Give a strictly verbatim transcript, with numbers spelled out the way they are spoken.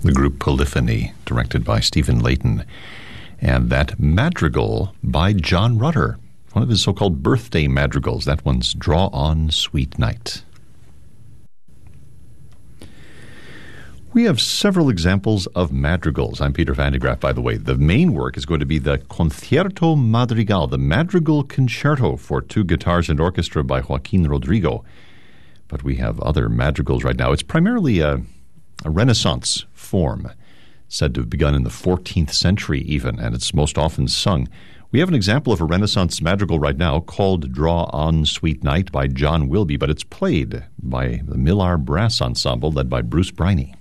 the group Polyphony, directed by Stephen Layton, and that madrigal by John Rutter, one of his so-called birthday madrigals. That one's Draw On, Sweet Night. We have several examples of madrigals. I'm Peter Van de Graaff, by the way. The main work is going to be the Concierto Madrigal, the Madrigal Concerto for two guitars and orchestra by Joaquin Rodrigo. But we have other madrigals right now. It's primarily a, a Renaissance form, said to have begun in the fourteenth century even, and it's most often sung. We have an example of a Renaissance madrigal right now called Draw On, Sweet Night by John Wilby, but it's played by the Millar Brass Ensemble led by Bruce Briney.